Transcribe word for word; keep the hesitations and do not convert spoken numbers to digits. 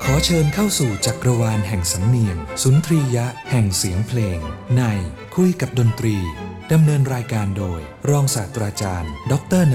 ขอเชิญเข้าสู่จักรวาลแห่งสำเนียงสุนทรียะแห่งเสียงเพลงในคุยกับดนตรีดำเนินรายการโดยรองศาสตราจารย์ดร